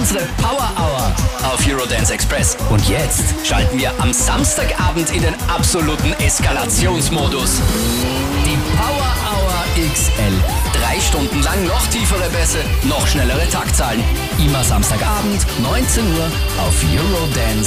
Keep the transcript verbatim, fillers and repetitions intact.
unsere Power Hour auf Eurodance Express. Und jetzt schalten wir am Samstagabend in den absoluten Eskalationsmodus. Die Power Hour X L. Drei Stunden lang noch tiefere Bässe, noch schnellere Taktzahlen. Immer Samstagabend, neunzehn Uhr auf Eurodance